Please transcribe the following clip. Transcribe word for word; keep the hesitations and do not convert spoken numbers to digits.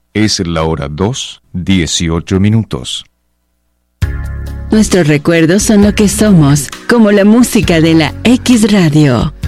Es la hora dos, dieciocho minutos. Nuestros recuerdos son lo que somos, como la música de la X Radio.